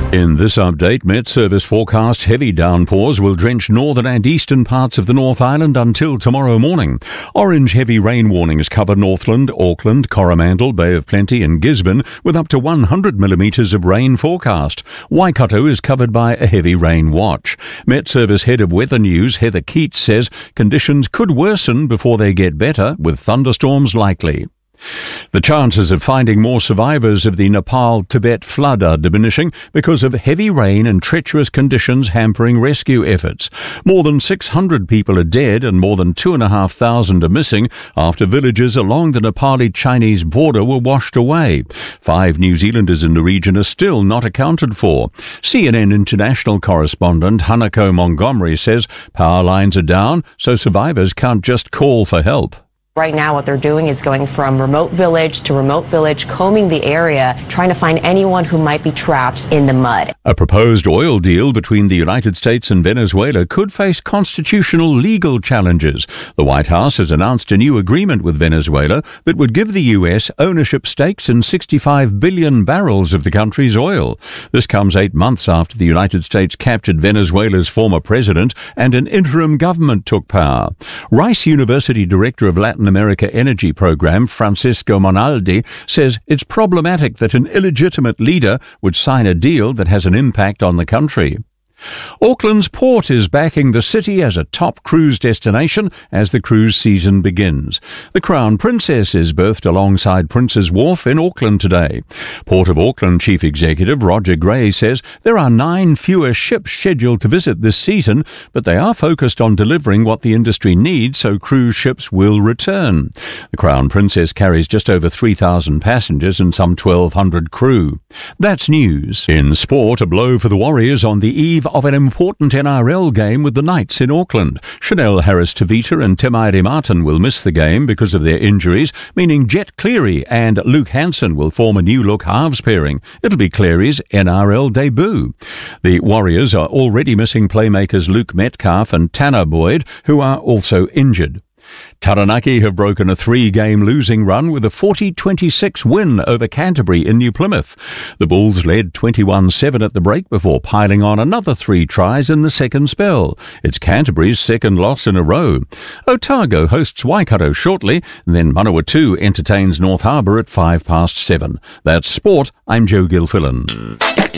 In this update, Met Service forecast heavy downpours will drench northern and eastern parts of the North Island until tomorrow morning. Orange heavy rain warnings cover Northland, Auckland, Coromandel, Bay of Plenty and Gisborne with up to 100 millimetres of rain forecast. Waikato is covered by a heavy rain watch. Met Service head of Weather News, Heather Keats, says conditions could worsen before they get better, with thunderstorms likely. The chances of finding more survivors of the Nepal-Tibet flood are diminishing because of heavy rain and treacherous conditions hampering rescue efforts. More than 600 people are dead and more than 2,500 are missing after villages along the Nepali-Chinese border were washed away. 5 New Zealanders in the region are still not accounted for. CNN international correspondent Hanako Montgomery says power lines are down, so survivors can't just call for help. Right now, what they're doing is going from remote village to remote village, combing the area, trying to find anyone who might be trapped in the mud. A proposed oil deal between the United States and Venezuela could face constitutional legal challenges. The White House has announced a new agreement with Venezuela that would give the U.S. ownership stakes in 65 billion barrels of the country's oil. This comes 8 months after the United States captured Venezuela's former president and an interim government took power. Rice University Director of Latin America Energy Program, Francisco Monaldi, says it's problematic that an illegitimate leader would sign a deal that has an impact on the country. Auckland's port is backing the city as a top cruise destination as the cruise season begins. The Crown Princess is berthed alongside Prince's Wharf in Auckland today. Port of Auckland Chief Executive Roger Gray says there are 9 fewer ships scheduled to visit this season, but they are focused on delivering what the industry needs, so cruise ships will return. The Crown Princess carries just over 3,000 passengers and some 1,200 crew. That's news. In sport, a blow for the Warriors on the eve of an important NRL game with the Knights in Auckland. Chanel Harris-Tavita and Temaire Martin will miss the game because of their injuries, meaning Jet Cleary and Luke Hanson will form a new-look halves pairing. It'll be Cleary's NRL debut. The Warriors are already missing playmakers Luke Metcalf and Tanner Boyd, who are also injured. Taranaki have broken a 3-game losing run with a 40-26 win over Canterbury in New Plymouth. The Bulls led 21-7 at the break before piling on another 3 tries in the second spell. It's Canterbury's second loss in a row. Otago hosts Waikato shortly, and then Manawatu entertains North Harbour at 7:05. That's sport. I'm Joe Gilfillan.